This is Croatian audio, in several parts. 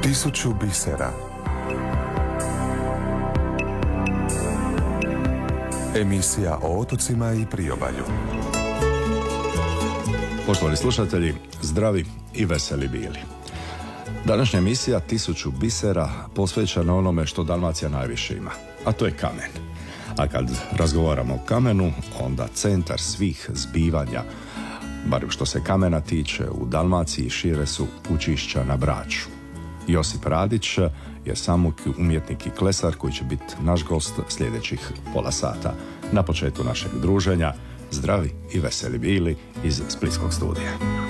1000 bisera. Emisija o otocima i priobalju. Poštovani slušatelji, zdravi i veseli bili. Današnja emisija 1000 bisera posvećena onome što Dalmacija najviše ima, a to je kamen. A kad razgovaramo o kamenu, onda centar svih zbivanja, barem što se kamena tiče, u Dalmaciji šire su Pučišća na Braču. Josip Radić je samouk umjetnik i klesar koji će biti naš gost sljedećih pola sata. Na početku našeg druženja, zdravi i veseli bili iz Splitskog studija.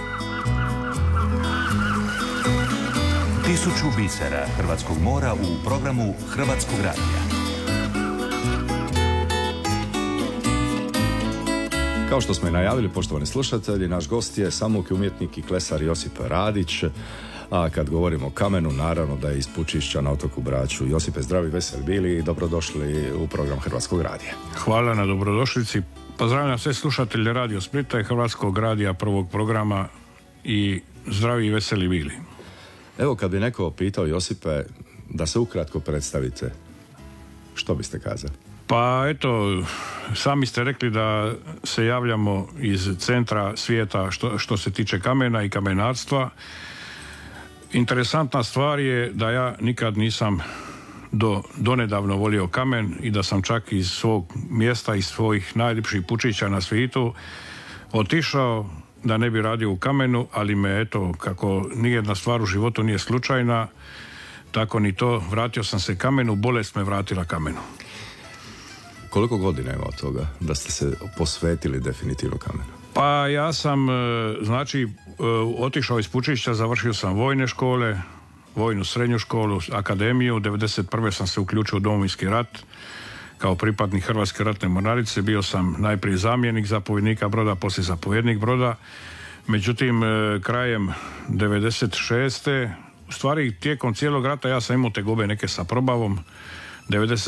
1000 bisera hrvatskog mora u programu Hrvatskog radija. Kao što smo i najavili, poštovani slušatelji, naš gost je samouk umjetnik i klesar Josip Radić. A kad govorimo o kamenu, naravno da je iz Pučišća na otoku Braču. Josipe, zdravi, veseli bili i dobrodošli u program Hrvatskog radija. Hvala na dobrodošlici. Pozdravljam sve slušatelje Radio Splita i Hrvatskog radija prvog programa i zdravi i veseli bili. Evo, kad bi neko pitao Josipe da se ukratko predstavite, što biste kazali? Pa eto, sami ste rekli da se javljamo iz centra svijeta što se tiče kamena i kamenarstva. Interesantna stvar je da ja nikad nisam donedavno volio kamen i da sam čak iz svog mjesta, iz svojih najljepših Pučišća na svijetu otišao da ne bi radio u kamenu, ali me eto, kako nijedna stvar u životu nije slučajna, tako ni to, vratio sam se kamenu, bolest me vratila kamenu. Koliko godina ima od toga da ste se posvetili definitivno kamenu? Pa ja sam, otišao iz Pučišća, završio sam vojne škole, vojnu srednju školu, akademiju, 1991. sam se uključio u Domovinski rat kao pripadnik Hrvatske ratne mornarice, bio sam najprije zamjenik zapovjednika broda, poslije zapovjednik broda, međutim krajem 96. u stvari tijekom cijelog rata ja sam imao tegobe neke sa probavom,